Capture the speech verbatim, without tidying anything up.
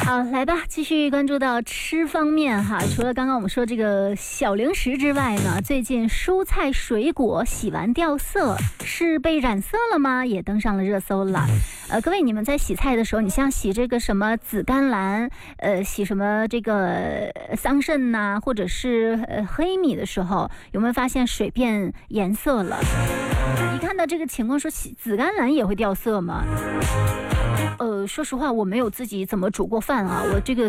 好，来吧，继续关注到吃方面哈。除了刚刚我们说这个小零食之外呢，最近蔬菜水果洗完掉色，是被染色了吗？也登上了热搜了。呃，各位，你们在洗菜的时候，你像洗这个什么紫甘蓝，呃，洗什么这个桑葚呐、啊，或者是呃黑米的时候，有没有发现水变颜色了？一看到这个情况，说洗紫甘蓝也会掉色吗？呃，说实话，我没有自己怎么煮过饭啊，我这个